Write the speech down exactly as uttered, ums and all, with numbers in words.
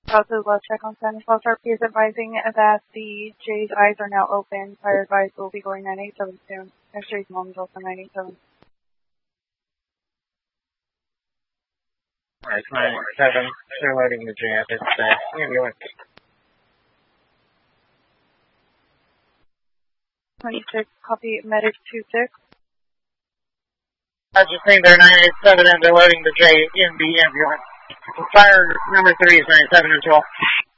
Also, last check on San Falls R P is advising that the J's eyes are now open. Fire advice will be going nine eight seven soon. X-J's mom is also nine eight seven. Alright, nine eight seven. They're loading the J at this uh, ambulance. twenty-six, copy, medic two six. I just think they're nine eight seven and they're loading the J in the ambulance. Fire number three is nine seven and twelve.